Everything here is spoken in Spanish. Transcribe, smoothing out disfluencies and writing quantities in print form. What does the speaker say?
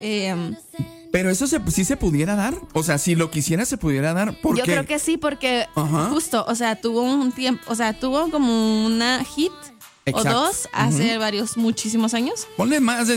Pero eso sí se pudiera dar. O sea, si lo quisiera, se pudiera dar. Porque... Yo creo que sí, porque justo, o sea, tuvo un tiempo, o sea, tuvo como una hit. Exacto. O dos hace muchísimos años. Ponle más de